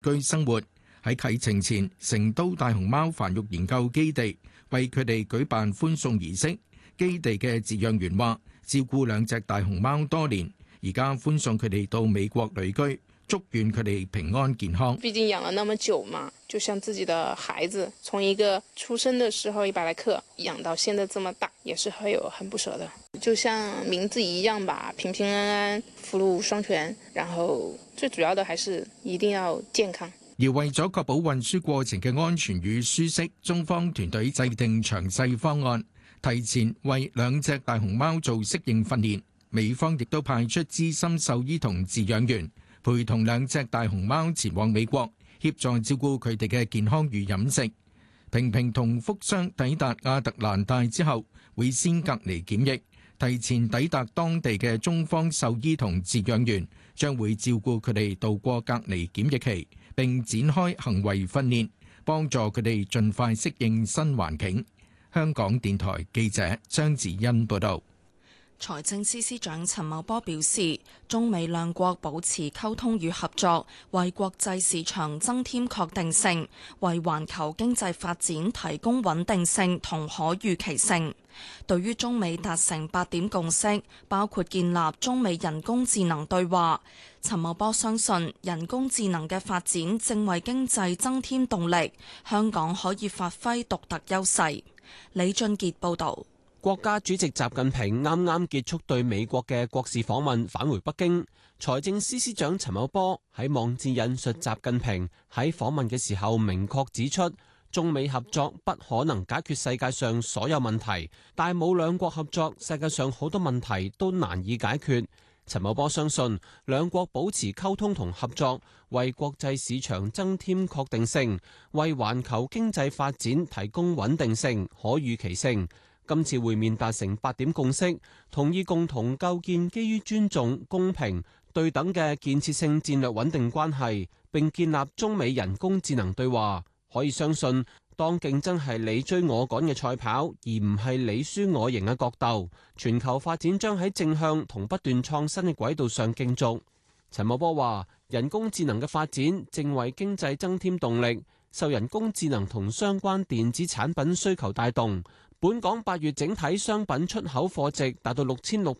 居生活。喺啟程前，成都大熊貓繁育研究基地為佢哋舉辦歡送儀式。基地嘅飼養員話：照顧兩隻大熊貓多年，而家歡送佢哋到美國旅居，祝願佢哋平安健康。 畢竟養了那麼久嘛，就像自己的孩子，從一個出生的時候100來克養到現在這麼大，也是會有很不捨的。就像名字一樣吧，平平安安，福祿雙全，然後最主要的還是一定要健康。 而為咗確保運輸過程嘅安全與舒適，中方團隊制定詳細方案，提前為兩隻大熊貓做適應訓練。美方亦都派出資深獸醫同飼養員，陪同兩隻大熊貓前往美國，協助照顧佢哋嘅健康與飲食。平平同福雙抵達亞特蘭大之後，會先隔離檢疫。提前抵達當地嘅中方獸醫同飼養員將會照顧佢哋度過隔離檢疫期，並展開行為訓練，幫助佢哋盡快適應新環境。香港電台記者張子欣報道。 財政司司長陳茂波表示，中美兩國保持溝通與合作，為國際市場增添確定性，為環球經濟發展提供穩定性同可預期性。對於中美達成8點共識，包括建立中美人工智能對話，陳茂波相信人工智能嘅發展正為經濟增添動力，香港可以發揮獨特優勢。李俊傑報導。 國家主席習近平啱啱結束對美國嘅國事訪問，返回北京。財政司司長陳茂波喺網誌引述習近平喺訪問嘅時候，明確指出，中美合作不可能解決世界上所有問題，但冇兩國合作，世界上好多問題都難以解決。陳茂波相信，兩國保持溝通同合作，為國際市場增添確定性，為環球經濟發展提供穩定性、可預期性。今次會面達成8點共識，同意共同構建基於尊重、公平、對等嘅建設性戰略穩定關係，並建立中美人工智能對話。可以相信，當競爭係你追我趕嘅賽跑，而唔係你輸我贏嘅角鬥，全球發展將喺正向同不斷創新嘅軌道上競逐。陳茂波話：人工智能嘅發展正為經濟增添動力，受人工智能同相關電子產品需求帶動。本港8月整體商品出口貨值達到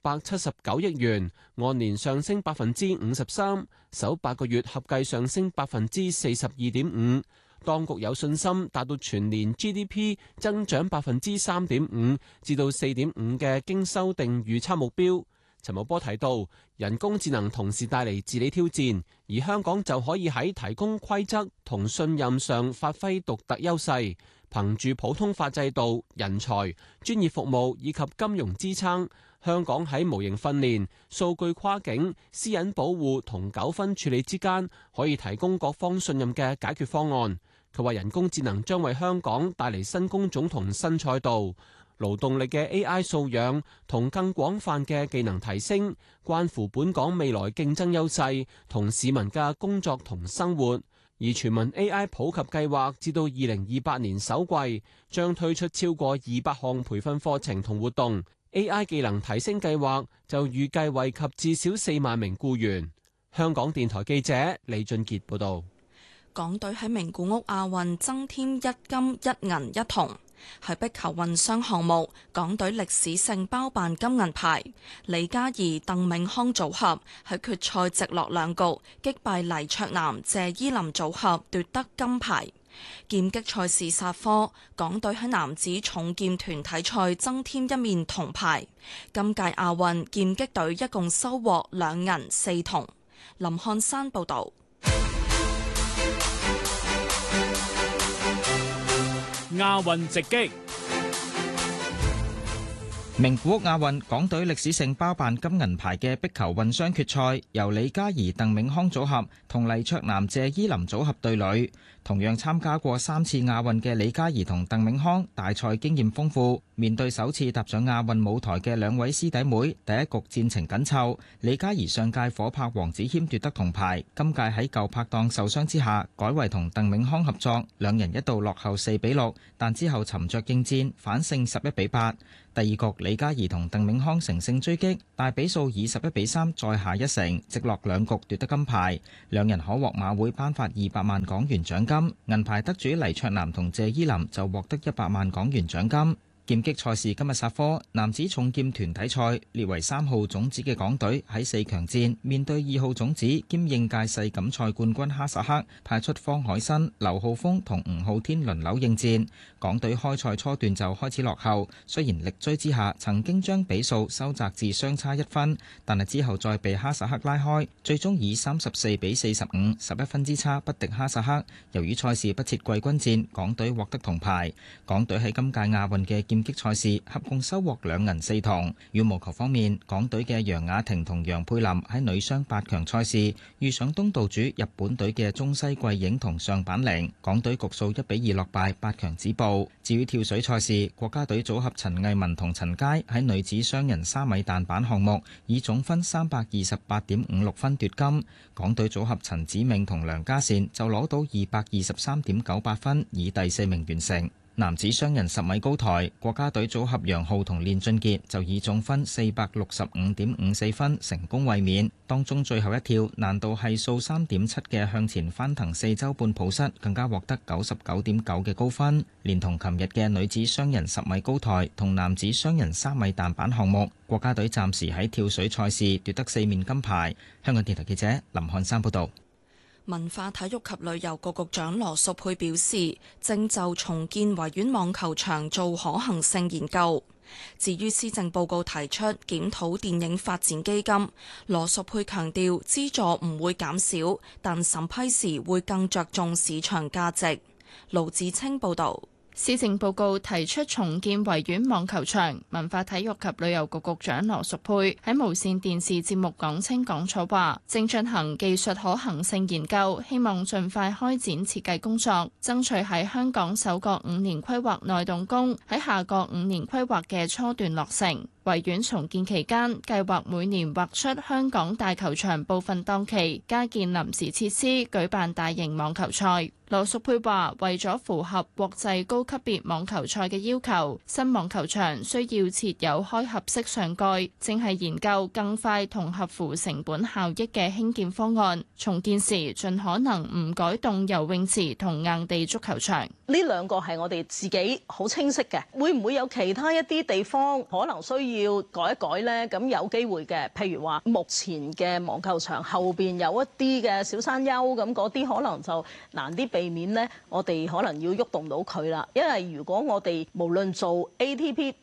6679億元，按年上升53%，首8個月合計上升42.5%。當局有信心達到全年 GDP 增長3.5%至到4.5%嘅經修訂預測目標。陳茂波提到，人工智能同時帶嚟治理挑戰，而香港就可以喺提供規則同信任上發揮獨特優勢，憑住普通法制度、人才、專業服務以及金融支撐，香港喺模型訓練、數據跨境、私隱保護同糾紛處理之間，可以提供各方信任嘅解決方案。佢話人工智能將為香港帶嚟新工種同新賽道。勞動力嘅 AI 素養同更廣泛嘅技能提升，關乎本港未來競爭優勢同市民嘅工作同生活。而全民 AI 普及計劃至到2028年首季，將推出超過200項培訓課程同活動。AI 技能提升計劃就預計惠及至少4萬名僱員。香港電台記者李俊傑報導。 港隊喺名古屋亞運增添1金1銀1銅。喺壁球混雙項目，港隊歷史性包辦金銀牌。李嘉怡、鄧永康組合喺決賽直落2局擊敗黎卓南、謝依林組合奪得金牌。劍擊賽事煞科，港隊喺男子重劍團體賽增添1面銅牌。今屆亞運劍擊隊一共收穫2銀4銅。林漢山報導。 亞運直擊。 名古屋亞運，港隊歷史性包辦金銀牌嘅壁球混雙決賽，由李嘉怡、鄧永康組合同黎卓南、謝依林組合對壘。同樣參加過3次亞運嘅李嘉怡同鄧永康，大賽經驗豐富， 面對首次踏上亞運舞台嘅兩位師弟妹，第一局戰情緊湊。李嘉怡上屆火拍黃子謙奪得銅牌，今屆喺舊拍檔受傷之下，改為同鄧永康合作，兩人一度落後4-6，但之後沉着應戰，反勝11-8。第二局李嘉怡同鄧永康乘勝追擊，大比數以11-3再下一城，直落兩局奪得金牌。兩人可獲馬會頒發200萬港元獎金，銀牌得主黎卓南同謝依霖就獲得100萬港元獎金。劍擊賽事今日煞科，男子重劍團體賽列為3號種子嘅港隊喺4強戰面對2號種子兼應屆世錦賽冠軍哈薩克，派出方海新、劉浩峰同吳浩天輪流應戰。港隊開賽初段就開始落後，雖然力追之下曾經將比數收窄至相差1分，但係之後再被哈薩克拉開，最終以34-45、11分之差不敵哈薩克。由於賽事不設季軍戰，港隊獲得銅牌。港隊喺今屆亞運嘅劍擊賽事合共收穫2銀4銅。羽毛球方面，港隊嘅楊雅婷同楊佩琳喺女雙8強賽事遇上東道主日本隊嘅中西桂影同上坂瑩，港隊局數1-2落敗，8強止步。至於跳水賽事，國家隊組合陳藝文同陳佳喺女子雙人3米彈板項目以總分328.56分奪金，港隊組合陳子銘同梁家善就攞到223.98分，以第4名完成。男子雙人10米高台，國家隊組合楊昊同練俊傑就以總分465.54分成功衛冕。當中最後一跳難度係數3.7嘅向前翻騰4周半抱膝，更加獲得99.9嘅高分。連同琴日嘅女子雙人10米高台同男子雙人3米彈板項目，國家隊暫時喺跳水賽事奪得4面金牌。香港電台記者林漢山報道。 文化體育及旅遊局局長羅淑佩表示，正就重建維園網球場做可行性研究。至於施政報告提出檢討電影發展基金，羅淑佩強調資助唔會減少，但審批時會更着重市場價值。盧志清報導。 施政報告提出重建維園網球場，文化體育及旅遊局局長羅淑佩喺無線電視節目講清講楚話，正進行技術可行性研究，希望盡快開展設計工作，爭取喺香港首個5年規劃內動工，喺下個5年規劃嘅初段落成。維園重建期間，計劃每年劃出香港大球場部分檔期，加建臨時設施，舉辦大型網球賽。羅淑佩話：為咗符合國際高級別網球賽嘅要求，新網球場需要設有開合式上蓋，正係研究更快同合乎成本效益嘅興建方案。重建時盡可能唔改動游泳池同硬地足球場。 呢兩個係我哋自己好清晰嘅，會唔會有其他一啲地方可能需要改一改呢？咁有機會嘅，譬如話目前嘅網球場後邊有一啲嘅小山丘，咁嗰啲可能就難啲避免呢，我哋可能要喐動到佢啦。因為如果我哋無論做 ATP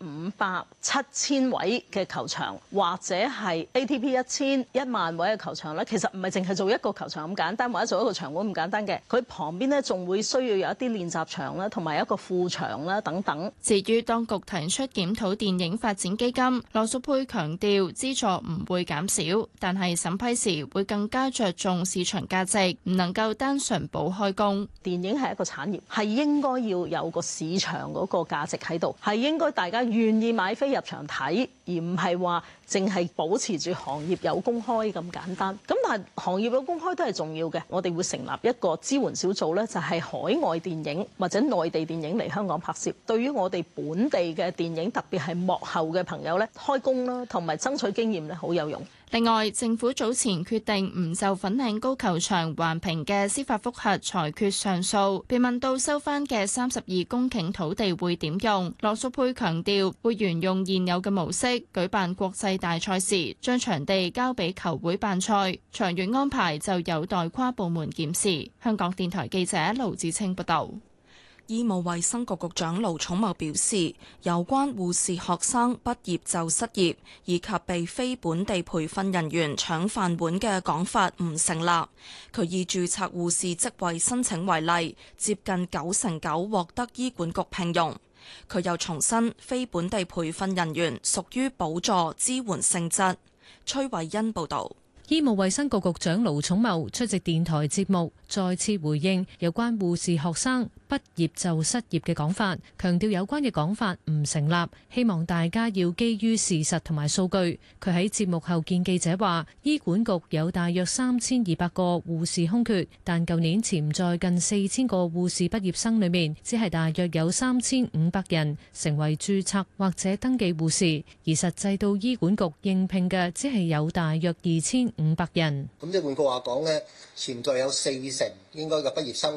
500、7000位嘅球場，或者係 ATP 1000、10000位嘅球場咧，其實唔係淨係做一個球場咁簡單，或者做一個場館咁簡單嘅。佢旁邊呢，仲會需要有一啲練習場啦，同埋一個副場啦等等。 至於當局提出檢討電影發展基金，羅淑佩強調資助唔會減少，但係審批時會更加着重市場價值，唔能夠單純補開工。 電影係一個產業，係應該要有個市場嗰個價值喺度，係應該大家願意買飛入場睇，而唔係話淨係保持住行業有公開咁簡單。咁但係行業有公開都係重要嘅，我哋會成立一個支援小組呢，就係海外電影或者內地電影嚟香港拍攝，對於我哋本地嘅電影，特別係幕後嘅朋友呢，開工啦，同埋爭取經驗呢，好有用。 另外，政府早前決定唔就粉嶺高球場環評嘅司法覆核裁決上訴，被問到收翻嘅32公頃土地會點用，羅淑佩強調會沿用現有嘅模式舉辦國際大賽事，將場地交俾球會辦賽，長遠安排就有待跨部門檢視。香港電台記者盧志清報道。 醫務衛生局局長盧寵茂表示，有關護士學生畢業就失業，以及被非本地培訓人員搶飯碗嘅講法唔成立。佢以註冊護士職位申請為例，接近99%獲得醫管局聘用。佢又重申，非本地培訓人員屬於補助支援性質。崔慧欣報導。 醫務衛生局局長盧寵茂出席電台節目，再次回應有關護士學生畢業就失業嘅講法，強調有關嘅講法唔成立，希望大家要基於事實同埋數據。佢喺節目後見記者話，醫管局有大約3200個護士空缺，但舊年潛在近4000個護士畢業生裏面，只係大約有3500人成為註冊或者登記護士，而實際到醫管局應聘嘅只係有大約2500人。 咁即係換句話講呢，潛在有40%應該嘅畢業生